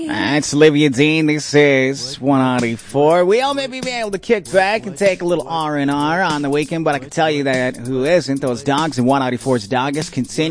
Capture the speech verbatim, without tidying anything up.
That's Olivia Dean. This is one ninety-four. We all may be able to kick back and take a little R and R on the weekend, but I can tell you that who isn't. Those dogs in one ninety-four's Doggers continue